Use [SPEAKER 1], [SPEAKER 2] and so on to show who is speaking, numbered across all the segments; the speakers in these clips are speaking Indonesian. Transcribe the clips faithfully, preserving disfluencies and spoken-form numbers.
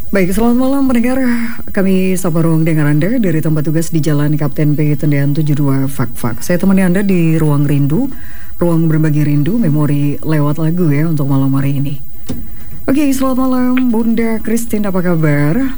[SPEAKER 1] Baik, selamat malam pendengar. Kami sapa ruang dengar Anda dari tempat tugas di Jalan Kapten P. Tendean tujuh puluh dua Fak-Fak. Saya temani Anda di Ruang Rindu, ruang berbagi rindu, memori lewat lagu ya untuk malam hari ini. Oke, selamat malam Bunda Christine, apa kabar?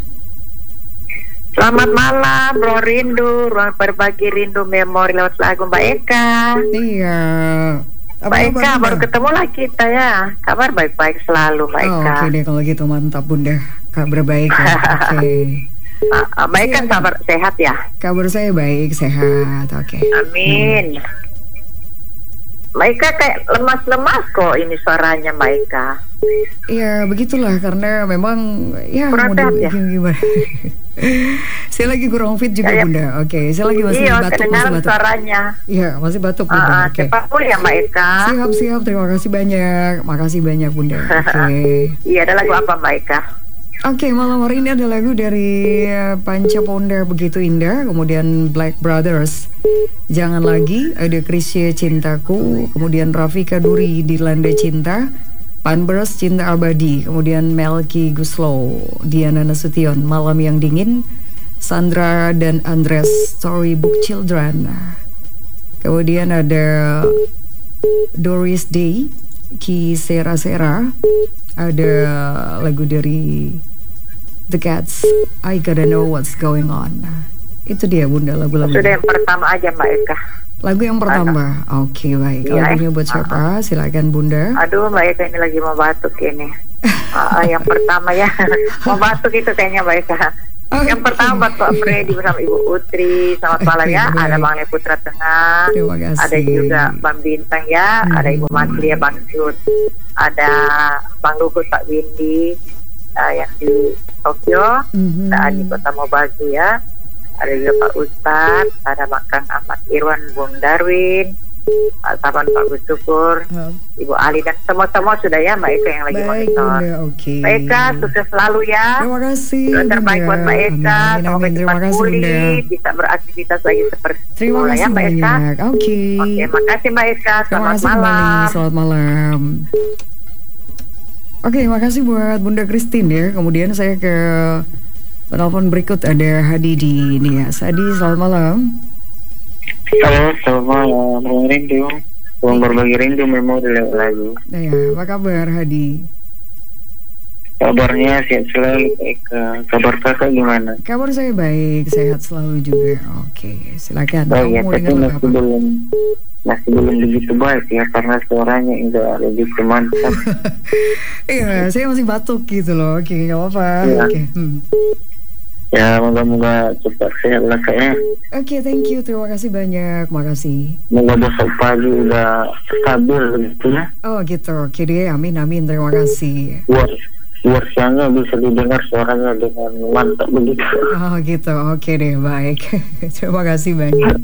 [SPEAKER 2] Selamat malam, ruang rindu, ruang berbagi rindu, memori lewat lagu Mbak Eka.
[SPEAKER 1] Iya. Apa
[SPEAKER 2] Mbak Eka,
[SPEAKER 1] kabar,
[SPEAKER 2] baru ketemu lagi kita ya. Kabar baik-baik selalu Mbak
[SPEAKER 1] Oh,
[SPEAKER 2] Eka.
[SPEAKER 1] Oke deh kalau gitu, mantap Bunda. Kabar baik ya. Oke.
[SPEAKER 2] Uh, Mbak Eka kabar sehat ya?
[SPEAKER 1] Kabar saya baik, sehat. Oke.
[SPEAKER 2] Amin. Mbak Eka kayak lemas-lemas kok ini suaranya Mbak Eka.
[SPEAKER 1] Iya begitulah, karena memang ya
[SPEAKER 2] Kurang
[SPEAKER 1] mau
[SPEAKER 2] sehat ya?
[SPEAKER 1] dibikin gimana. Saya lagi kurang fit juga
[SPEAKER 2] Ya, ya.
[SPEAKER 1] Bunda. Oke, saya lagi masih
[SPEAKER 2] Iya,
[SPEAKER 1] batuk, masih
[SPEAKER 2] kedengaran
[SPEAKER 1] batuk.
[SPEAKER 2] suaranya.
[SPEAKER 1] Iya, masih batuk Bunda.
[SPEAKER 2] Uh,
[SPEAKER 1] Oke.
[SPEAKER 2] cepat pulih ya Mbak Eka.
[SPEAKER 1] Siap, siap. Terima kasih banyak. Makasih banyak Bunda. Oke.
[SPEAKER 2] Iya, ada lagu apa Mbak Eka?
[SPEAKER 1] Oke, malam hari ini ada lagu dari uh, Panca Ponda Begitu Indah, kemudian Black Brothers Jangan Lagi, ada Krisye Cintaku, kemudian Rafika Duri Dilanda Cinta, Panbers Cinta Abadi, kemudian Melky Guslow, Diana Nasution Malam Yang Dingin, Sandra dan Andres Storybook Children, kemudian ada Doris Day, Ki Sera Sera, ada lagu dari The Cats, I Gotta Know What's Going On. Itu dia Bunda lagu-lagu.
[SPEAKER 2] Sudah yang pertama aja Mbak Eka.
[SPEAKER 1] Lagu yang pertama. Oke, baik.
[SPEAKER 2] Iya,
[SPEAKER 1] Lagunya buat siapa? Silakan Bunda.
[SPEAKER 2] Aduh Mbak Eka ini lagi mau batuk ini. uh, Yang pertama ya. Mau batuk itu kayaknya Mbak Eka.
[SPEAKER 1] Okay.
[SPEAKER 2] Yang pertama buat Pak Freddy bersama Ibu Putri. Selamat malam ya.
[SPEAKER 1] Baik.
[SPEAKER 2] Ada Bang Le Putra Tengah.
[SPEAKER 1] Terima kasih.
[SPEAKER 2] Ada juga Bang Bintang ya.
[SPEAKER 1] Hmm.
[SPEAKER 2] Ada Ibu Masli ya, Bang Jud. Ada Bang Luhut, Pak Windy uh, yang di Tokyo.
[SPEAKER 1] Mhm.
[SPEAKER 2] Ada Ani Kota Mobagu ya. Ada juga Pak Ustadz. Ada Bang Kang Ahmad Irwan, Bung Darwin, Pak Saban, Pak Gus Syukur,
[SPEAKER 1] Oh,
[SPEAKER 2] Ibu Ali, dan semua-semua sudah ya Mbak Eka yang lagi
[SPEAKER 1] baik
[SPEAKER 2] monitor.
[SPEAKER 1] Bunda, oke.
[SPEAKER 2] Mbak Eka sukses selalu ya.
[SPEAKER 1] Terima kasih
[SPEAKER 2] Yang terbaik
[SPEAKER 1] Bunda.
[SPEAKER 2] buat Mbak Eka.
[SPEAKER 1] Amin,
[SPEAKER 2] Semoga
[SPEAKER 1] amin. Terima
[SPEAKER 2] cepat
[SPEAKER 1] kasih
[SPEAKER 2] pulih,
[SPEAKER 1] Bunda.
[SPEAKER 2] bisa beraktivitas lagi seperti
[SPEAKER 1] Terima
[SPEAKER 2] semula
[SPEAKER 1] kasih
[SPEAKER 2] ya Mbak Eka.
[SPEAKER 1] banyak. Oke.
[SPEAKER 2] Oke, makasih Mbak Eka.
[SPEAKER 1] Terima
[SPEAKER 2] Selamat
[SPEAKER 1] kasih kembali.
[SPEAKER 2] malam.
[SPEAKER 1] Selamat malam. Oke, makasih buat Bunda Christine ya. Kemudian saya ke penelpon berikut, ada Hadi di Nias. Hadi, selamat malam.
[SPEAKER 3] Halo, selamat malam. Ruang rindu, ruang berbagi rindu, memori lewat lagu.
[SPEAKER 1] Nah ya, apa kabar Hadi?
[SPEAKER 3] Kabarnya sehat selalu, Kak Eka. Kabar kakak gimana?
[SPEAKER 1] Kabar saya baik, sehat selalu juga. Oke, silakan.
[SPEAKER 3] Baik
[SPEAKER 1] Kamu
[SPEAKER 3] ya,
[SPEAKER 1] mau
[SPEAKER 3] tapi
[SPEAKER 1] dengar lagu
[SPEAKER 3] masih
[SPEAKER 1] apa?
[SPEAKER 3] belum masih belum begitu baik ya, karena suaranya enggak begitu mantap.
[SPEAKER 1] Iya, saya masih batuk gitu loh. Oke, nggak apa-apa.
[SPEAKER 3] Iya.
[SPEAKER 1] Oke, hmm.
[SPEAKER 3] Ya, moga-moga cepat sehat lah Kak ya.
[SPEAKER 1] Oke, thank you. Terima kasih banyak. Makasih.
[SPEAKER 3] Moga besok pagi udah stabil gitu ya.
[SPEAKER 1] Oh gitu. Oke deh. Amin, amin. Terima kasih.
[SPEAKER 3] Luar luar sana bisa didengar suaranya dengan mantap begitu.
[SPEAKER 1] Oh gitu. Oke deh. Baik. Terima kasih banyak.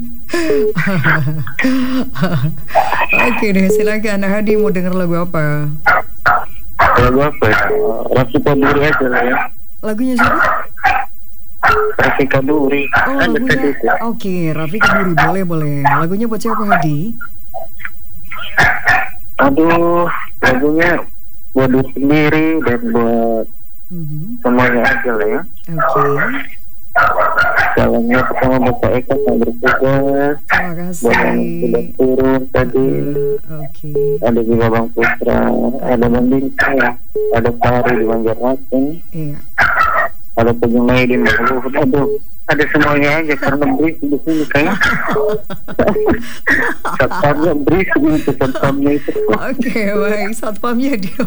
[SPEAKER 1] Oke deh. Silakan. Hadi mau denger lagu apa?
[SPEAKER 3] Lagu apa ya? Rafika Duri aja lah ya.
[SPEAKER 1] Lagunya siapa?
[SPEAKER 3] Rafika Duri.
[SPEAKER 1] Oh,
[SPEAKER 3] Ada tadi
[SPEAKER 1] lagunya.
[SPEAKER 3] itu.
[SPEAKER 1] Oke, Rafika Duri. Boleh, boleh. Lagunya buat siapa Hadi?
[SPEAKER 3] Aduh, lagunya buat diri sendiri dan buat
[SPEAKER 1] Mhm.
[SPEAKER 3] semuanya aja lah ya.
[SPEAKER 1] Oke.
[SPEAKER 3] Salamnya pertama Bapak Eka yang bertugas,
[SPEAKER 1] Terima
[SPEAKER 3] buat yang sudah
[SPEAKER 1] kasih.
[SPEAKER 3] turun tadi,
[SPEAKER 1] Eh, Oke.
[SPEAKER 3] ada juga Bang Putra, ada Bang Bintang ya, ada Pari di Banjarmasin,
[SPEAKER 1] Iya.
[SPEAKER 3] ada Pejumai di Maluku. Aduh, ada semuanya aja karena berisik di sini kayak. Satpamnya berisik itu, satpamnya itu.
[SPEAKER 1] Oke, baik. Satpamnya dia.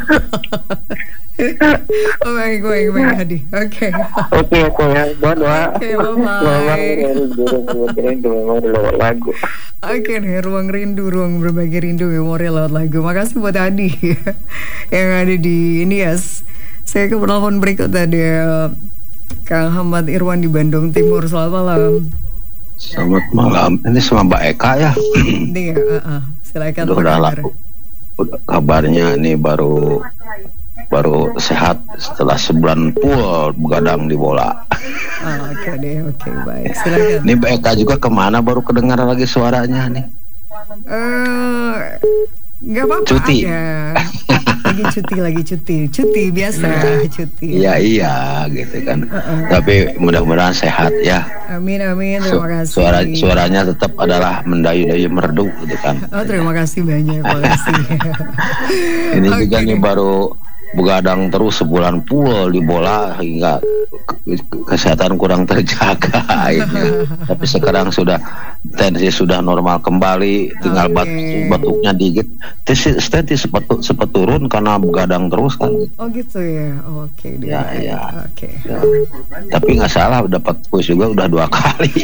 [SPEAKER 1] Oh, baik, baik, baik, Hadi. Oke.
[SPEAKER 3] Oke, oke ya, doa.
[SPEAKER 1] Oke, bye-bye.
[SPEAKER 3] Memori lewat lagu.
[SPEAKER 1] Oke nih, ruang rindu, ruang berbagi rindu, memori lewat lagu. Makasih buat Hadi yang ada di Nias. Saya ke penelpon berikut, ada Kang Ahmad Irwan di Bandung Timur. Selamat malam.
[SPEAKER 4] Selamat malam. Ini sama Mbak Eka ya.
[SPEAKER 1] Nih, uh, uh, silakan.
[SPEAKER 4] Udah,
[SPEAKER 1] apa
[SPEAKER 4] udah
[SPEAKER 1] kabar?
[SPEAKER 4] laku. Udah, kabarnya ini baru baru sehat setelah sebulan full begadang di bola.
[SPEAKER 1] Ah, oke deh, oke, baik. Silakan.
[SPEAKER 4] Ini Mbak Eka juga kemana baru kedengaran lagi suaranya nih?
[SPEAKER 1] Eh, nggak apa-apa
[SPEAKER 4] Cuti.
[SPEAKER 1] ada. lagi cuti, lagi cuti, cuti biasa, cuti.
[SPEAKER 4] Iya iya gitu kan. Uh-uh. Tapi mudah-mudahan sehat ya.
[SPEAKER 1] Amin amin. Terima kasih.
[SPEAKER 4] Suara suaranya tetap adalah mendayu-dayu merdu gitu kan.
[SPEAKER 1] Oh terima kasih banyak, terima kasih.
[SPEAKER 4] Ini okay. juga nih baru begadang terus sebulan full di bola hingga kesehatan kurang terjaga akhirnya. Tapi sekarang sudah tensi sudah normal kembali, tinggal okay. batuk, batuknya dikit. Tensi sempat sempat turun karena begadang terus kan.
[SPEAKER 1] Oh gitu ya, oke okay, deh.
[SPEAKER 4] Ya ya.
[SPEAKER 1] Oke. Okay.
[SPEAKER 4] Ya. Tapi nggak salah dapat push juga udah dua kali.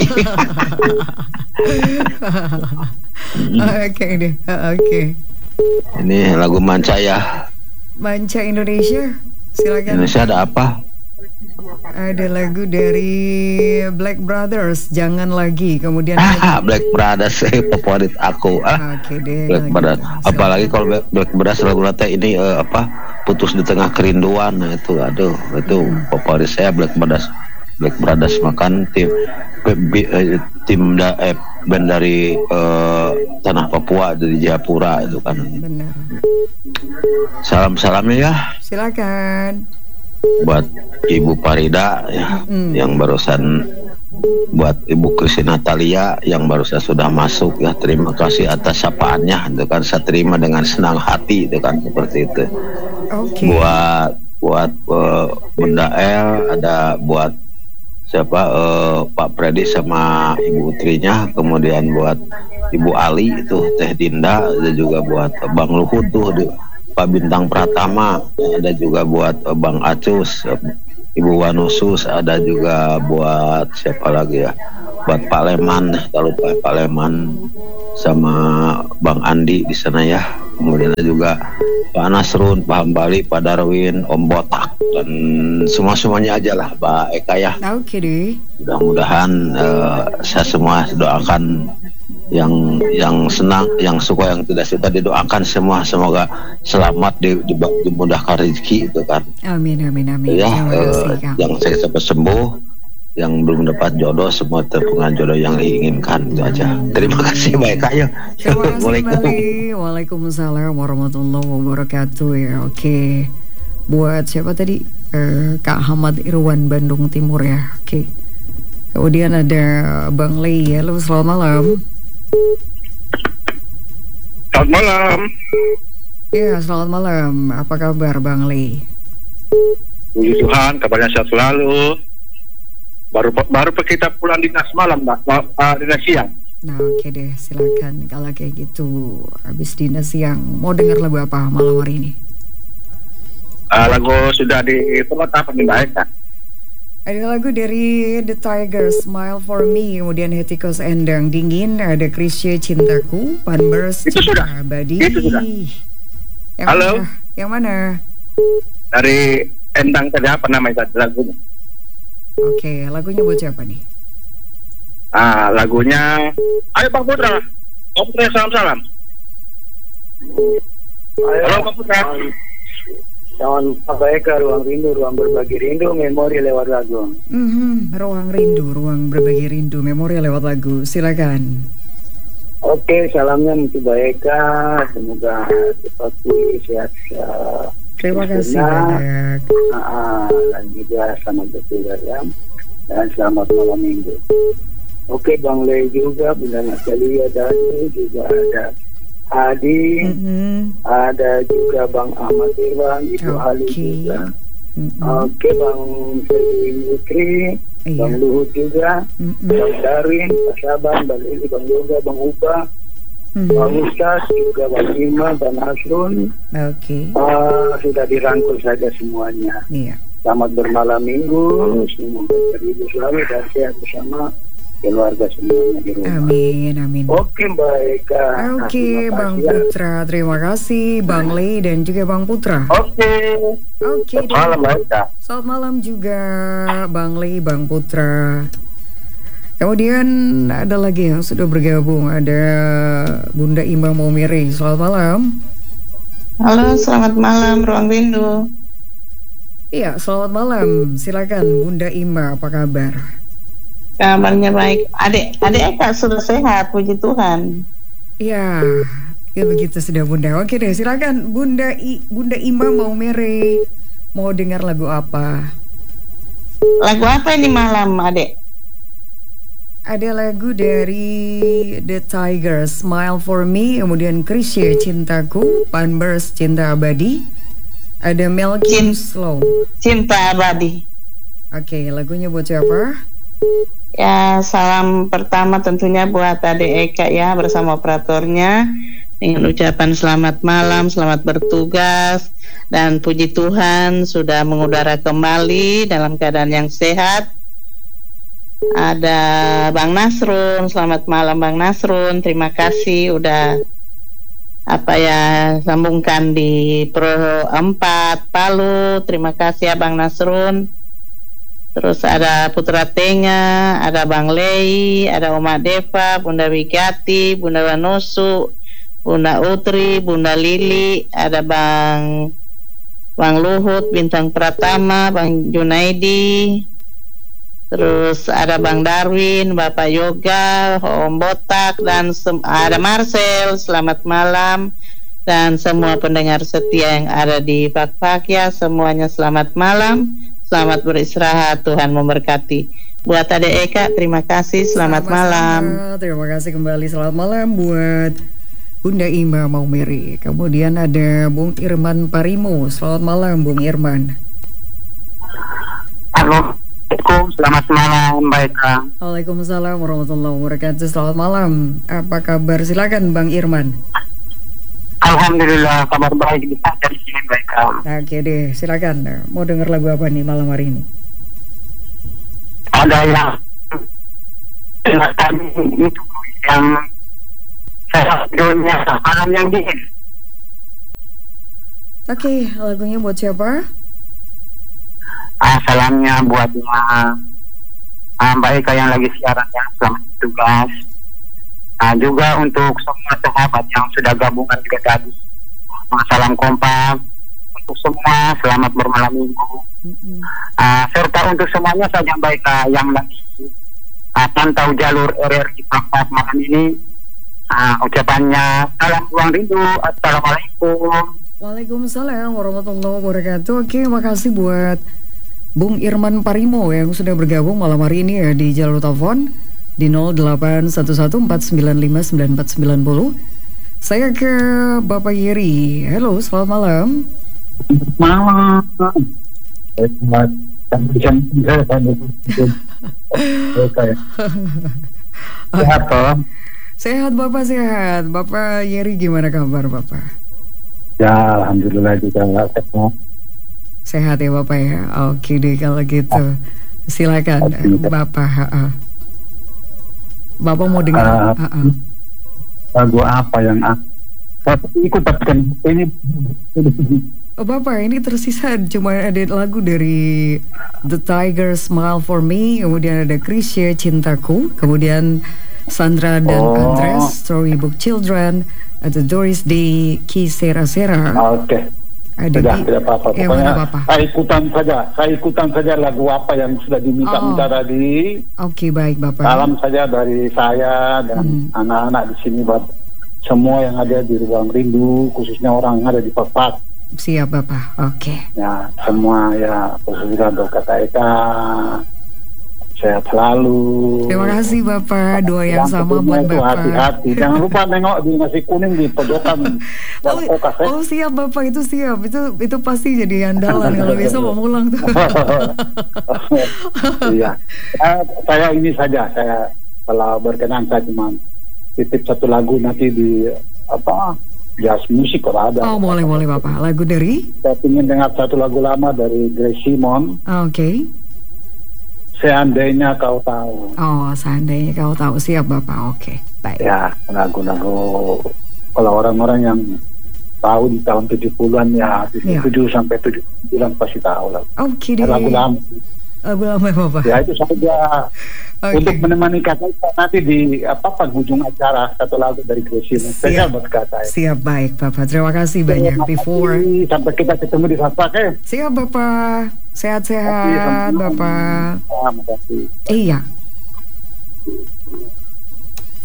[SPEAKER 1] Oke deh, oke.
[SPEAKER 4] Ini lagu manca ya.
[SPEAKER 1] Manca Indonesia, silakan.
[SPEAKER 4] Indonesia ada apa?
[SPEAKER 1] Ada lagu dari Black Brothers, Jangan Lagi. Kemudian
[SPEAKER 4] ah, Black Brothers favorit aku. Ah,
[SPEAKER 1] Oke deh.
[SPEAKER 4] Black Brothers. Gitu. Apalagi kalau Black Brothers lagu latte ini uh, apa? Putus di Tengah Kerinduan. Nah, itu, aduh, itu hmm. favorit saya Black Brothers. Black Brothers makan tim tim da, eh, band dari uh, tanah Papua dari Jayapura itu kan.
[SPEAKER 1] Benar.
[SPEAKER 4] Salam-salamnya ya.
[SPEAKER 1] Silakan.
[SPEAKER 4] Buat Ibu Farida ya, mm. yang barusan, buat Ibu Kristi Natalia yang barusan sudah masuk ya, terima kasih atas sapaannya itu kan, saya terima dengan senang hati itu kan, seperti itu.
[SPEAKER 1] Okay.
[SPEAKER 4] Buat buat uh, Bunda El, ada buat siapa uh, Pak Freddy sama Ibu Utrinya, kemudian buat Ibu Ali itu Teh Dinda, ada juga buat Bang Luhut tuh di, Pak Bintang Pratama, ada juga buat uh, Bang Acus, Ibu Wanusus, ada juga buat siapa lagi ya, buat Pak Leman, kalau Pak Pak Leman sama Bang Andi di sana ya, kemudian ada juga Pak Nasrun, Pak Hambali, Pak Darwin, Om Botak, dan semua semuanya aja lah Pak Eka ya.
[SPEAKER 1] Oke deh.
[SPEAKER 4] Mudah-mudahan uh, saya semua doakan yang yang senang, yang suka, yang tidak suka, didoakan semua semoga selamat, di, di, dimudahkan rezeki itu kan.
[SPEAKER 1] Amin amin amin.
[SPEAKER 4] Ya, uh, yang saya cepat sembuh, yang belum dapat jodoh semua tepungan jodoh yang diinginkan itu aja. Terima kasih baik Kak ya.
[SPEAKER 1] Assalamualaikum. Waalaikumsalam warahmatullahi wabarakatuh ya. Oke. Buat siapa tadi? Uh, Kak Hamad Irwan Bandung Timur ya. Oke. Kemudian ada Bang Lei. Halo, selamat malam.
[SPEAKER 3] Selamat malam.
[SPEAKER 1] Ya, selamat malam. Apa kabar Bang Lei?
[SPEAKER 3] Puji Tuhan, kabarnya sehat selalu. Baru baru kita pulang dinas malam, Mbak. Uh, dinas siang.
[SPEAKER 1] Nah, oke okay deh, silakan. Kalau kayak gitu, habis dinas siang, mau dengar lagu apa malam hari ini?
[SPEAKER 3] Uh, lagu sudah di tempat apa nih, Mbak Eka?
[SPEAKER 1] Ada lagu dari The Tigers, Smile For Me, kemudian Hetikos Endang Dingin, ada Krisye Cintaku, Panbers,
[SPEAKER 3] itu sudah.
[SPEAKER 1] Abadi.
[SPEAKER 3] Itu sudah.
[SPEAKER 1] Yang
[SPEAKER 3] Halo.
[SPEAKER 1] Mana? Yang mana?
[SPEAKER 3] Dari Endang tadi apa namanya lagunya?
[SPEAKER 1] Oke, lagunya buat siapa nih?
[SPEAKER 3] Ah, lagunya, ayo Bang Putra, Bang Putra salam-salam. Halo Bang Putra.
[SPEAKER 5] Jangan sampai ke ruang rindu, ruang berbagi rindu, memori lewat lagu.
[SPEAKER 1] Mm-hmm. Ruang rindu, ruang berbagi rindu, memori lewat lagu. Silakan.
[SPEAKER 5] Oke, salamnya untuk Baeka, semoga cepat pulih, sehat. Uh,
[SPEAKER 1] Terima kasih banyak.
[SPEAKER 5] Uh, dan juga selamat bertugas ya, dan selamat malam minggu. Oke, Bang Lei juga, Bunda Natalia Dani juga ada. Adi, mm-hmm. ada juga Bang Ahmad Irwan, Ibu okay. Ali juga. Mm-hmm. Oke, okay, Bang Freddy Putri, iya. Bang Luhut juga, mm-hmm. Bang Darwin, Pak Saban, Bang Ili, Bang Yoga, Bang Uba, mm-hmm. Bang Ustaz, juga Bang Ima, Bang Hasrun.
[SPEAKER 1] Oke. Okay.
[SPEAKER 5] Uh, sudah dirangkul saja semuanya.
[SPEAKER 1] Iya.
[SPEAKER 5] Selamat bermalam minggu, semoga terhibur selalu dan sehat bersama keluarga semuanya di rumah.
[SPEAKER 1] Amin, amin.
[SPEAKER 5] Oke, baik.
[SPEAKER 1] Oke, Bang Putra, terima kasih, Bang Lei dan juga Bang Putra.
[SPEAKER 3] Oke.
[SPEAKER 1] Oke.
[SPEAKER 3] Selamat malam, baik.
[SPEAKER 1] Selamat malam juga, Bang Lei, Bang Putra. Kemudian ada lagi yang sudah bergabung, ada Bunda Ima Momire. Selamat malam.
[SPEAKER 6] Halo, selamat malam, Ruang Rindu.
[SPEAKER 1] Iya, selamat malam. Silakan, Bunda Ima, apa kabar?
[SPEAKER 6] Kabarnya baik. Adik, adik Eka sudah sehat, puji Tuhan.
[SPEAKER 1] Iya, Ya begitu sudah Bunda. Oke deh, silakan Bunda I, Bunda Ima mau mere mau dengar lagu apa?
[SPEAKER 6] Lagu apa ini malam, Adek?
[SPEAKER 1] Ada lagu dari The Tigers, Smile for Me, kemudian Chrisye Cintaku, Panbers Cinta Abadi, ada Melkin Slow.
[SPEAKER 6] Cinta Abadi.
[SPEAKER 1] Oke, lagunya buat siapa?
[SPEAKER 6] Ya, salam pertama tentunya buat Adek Eka ya bersama operatornya, dengan ucapan selamat malam, selamat bertugas, dan puji Tuhan sudah mengudara kembali dalam keadaan yang sehat. Ada Bang Nasrun, selamat malam Bang Nasrun, terima kasih udah apa ya sambungkan di Pro empat Palu, terima kasih ya Bang Nasrun. Terus ada Putra Tengah, ada Bang Lei, ada Oma Deva, Bunda Wigati, Bunda Wanosu, Bunda Utri, Bunda Lili, ada Bang Bang Luhut, Bintang Pratama, Bang Junaidi. Terus ada Bang Darwin, Bapak Yoga, Om Botak, dan ada Marcel. Selamat malam. Dan semua pendengar setia yang ada di Pakpakia, semuanya selamat malam. Selamat beristirahat, Tuhan memberkati. Buat Adek Eka, terima kasih. Selamat
[SPEAKER 1] Selamat
[SPEAKER 6] malam.
[SPEAKER 1] malam. Terima kasih kembali. Selamat malam buat Bunda Ima Maumeri. Kemudian ada Bung Irman Parimo. Selamat malam Bung Irman.
[SPEAKER 7] Halo. Assalamualaikum, selamat malam, baik Kang.
[SPEAKER 1] Waalaikumsalam warahmatullahi wabarakatuh. Selamat malam. Apa kabar? Silakan Bang Irman.
[SPEAKER 7] Alhamdulillah kabar baik, bisa dari sini baik Kang.
[SPEAKER 1] Oke deh, silakan. Mau dengar lagu apa nih malam hari ini?
[SPEAKER 7] Ada yang tadi itu yang saya dunia malam yang dingin.
[SPEAKER 1] Oke, lagunya buat siapa?
[SPEAKER 7] Ah, salamnya buatnya ah, Mbak Eka yang lagi siaran ya, selamat bertugas. Nah, juga untuk semua sahabat yang sudah gabungan juga tadi, ah, salam kompak untuk semua, selamat bermalam minggu.
[SPEAKER 1] Mm-mm.
[SPEAKER 7] Ah, serta untuk semuanya saja Mbak Eka yang lagi ah, pantau jalur R R I Pakpak malam ini, ah, ucapannya salam ruang rindu, assalamualaikum.
[SPEAKER 1] Waalaikumsalam warahmatullahi wabarakatuh. Oke, makasih buat Bung Irman Parimo yang sudah bergabung malam hari ini ya di jalur telepon di nol delapan satu satu empat sembilan lima sembilan empat sembilan nol. Saya ke Bapak Yeri. Halo, selamat malam.
[SPEAKER 5] Malam. Selamat Sehat toh?
[SPEAKER 1] Sehat Bapak, sehat. Bapak Yeri gimana kabar Bapak?
[SPEAKER 5] Ya, alhamdulillah juga sehat.
[SPEAKER 1] Sehat ya Bapak ya. Oke deh kalau gitu. Silakan Bapak. Ha-ha. Bapak mau dengar
[SPEAKER 5] uh, uh. lagu apa yang aku ikut kan ini?
[SPEAKER 1] Oh Bapak, ini tersisa cuma ada lagu dari The Tigers, Smile for Me, kemudian ada Chrisye Cintaku, kemudian Sandra dan
[SPEAKER 5] oh.
[SPEAKER 1] Andres, Storybook Children, ada Doris Day, Ki Sera Sera.
[SPEAKER 5] Oke. Okay.
[SPEAKER 1] Ada
[SPEAKER 5] tidak,
[SPEAKER 1] di,
[SPEAKER 5] tidak apa-apa.
[SPEAKER 1] Ya,
[SPEAKER 5] Pokoknya
[SPEAKER 1] apa-apa.
[SPEAKER 5] saya ikutan saja. Saya ikutan saja lagu apa yang sudah diminta-minta
[SPEAKER 1] oh.
[SPEAKER 5] tadi.
[SPEAKER 1] Oke, okay, baik Bapak.
[SPEAKER 5] Salam saja dari saya dan hmm. anak-anak di sini buat semua yang ada di Ruang Rindu, khususnya orang yang ada di Pakpak.
[SPEAKER 1] Siap Bapak. Oke. Okay.
[SPEAKER 5] Ya, semua ya khususnya untuk kata Eka. Sehat selalu.
[SPEAKER 1] Terima kasih Bapak, doa yang, yang sama buat Bapak.
[SPEAKER 5] Hati-hati, jangan lupa nengok di nasi kuning di pojokan.
[SPEAKER 1] oh, oh siap Bapak, itu siap, itu itu pasti jadi andalan kalau besok mau pulang tuh.
[SPEAKER 5] Iya, saya, saya ini saja, saya kalau berkenan saya cuma titip satu lagu nanti di apa jazz musik kalau ada.
[SPEAKER 1] Oh boleh boleh Bapak, lagu dari?
[SPEAKER 5] Saya ingin dengar satu lagu lama dari Grace Simon.
[SPEAKER 1] Oke. Okay.
[SPEAKER 5] Seandainya kau tahu.
[SPEAKER 1] Oh, seandainya kau tahu. Siap Bapak. Oke, okay. Baik.
[SPEAKER 5] Ya, lagu-lagu kalau orang-orang yang tahu di tahun tujuh puluhan ya,
[SPEAKER 1] ya.
[SPEAKER 5] tujuh sampai tujuh puluh sembilan pasti tahu lah.
[SPEAKER 1] Oke okay, deh.
[SPEAKER 5] Lagu lama.
[SPEAKER 1] Lagu lama Bapak.
[SPEAKER 5] Ya itu saja. Okay. Untuk menemani kata nanti di apa panggung acara satu lagu dari Gracie spesial buat kata.
[SPEAKER 1] Siap baik Bapak. Terima kasih banyak. Terima Before
[SPEAKER 5] kasih. Sampai kita ketemu di Pakpak ya.
[SPEAKER 1] Siap Bapak. Sehat-sehat Bapak.
[SPEAKER 5] Terima kasih.
[SPEAKER 1] Iya.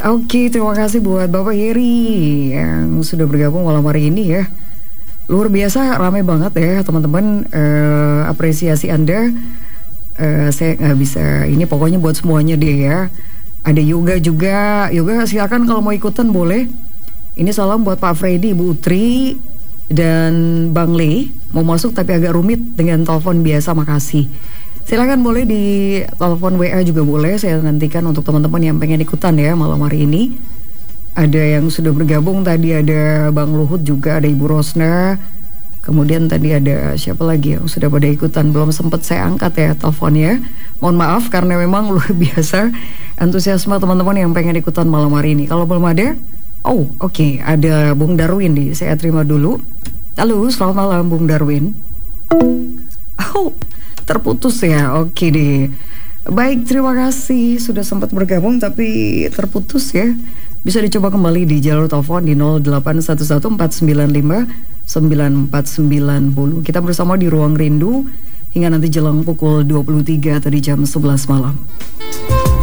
[SPEAKER 1] Oke, terima kasih buat Bapak Heri yang sudah bergabung malam hari ini ya. Luar biasa, ramai banget ya teman-teman. uh, Apresiasi Anda, uh, saya nggak bisa ini, pokoknya buat semuanya deh ya. Ada Yoga juga. Yoga silakan kalau mau ikutan boleh. Ini salam buat Pak Freddy, Ibu Utri, dan Bang Le. Mau masuk tapi agak rumit dengan telepon biasa, makasih. Silakan boleh di telepon W A juga boleh. Saya nantikan untuk teman-teman yang pengen ikutan ya malam hari ini. Ada yang sudah bergabung tadi, ada Bang Luhut juga, ada Ibu Rosna. Kemudian tadi ada siapa lagi yang sudah pada ikutan, belum sempat saya angkat ya teleponnya. Mohon maaf karena memang luar biasa antusiasme teman-teman yang pengen ikutan malam hari ini. Kalau belum ada, oh oke, okay, ada Bung Darwin nih, saya terima dulu. Halo, selamat malam Bung Darwin. Oh, terputus ya, oke deh. Baik, terima kasih sudah sempat bergabung tapi terputus ya. Bisa dicoba kembali di jalur telepon di nol delapan satu satu empat sembilan lima sembilan empat sembilan nol. Kita bersama di Ruang Rindu hingga nanti jelang pukul dua puluh tiga atau di jam sebelas malam.